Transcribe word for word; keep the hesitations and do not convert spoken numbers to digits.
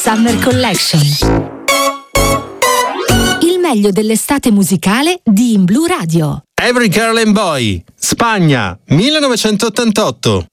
Summer Collection. Il meglio dell'estate musicale di In Blu Radio. Every Girl and Boy, Spagna, millenovecentottantotto.